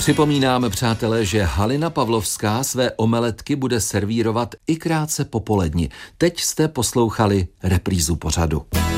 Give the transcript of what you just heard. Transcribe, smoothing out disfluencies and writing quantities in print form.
Připomínáme, přátelé, že Halina Pavlovská své omeletky bude servírovat i krátce po poledni. Teď jste poslouchali reprízu pořadu.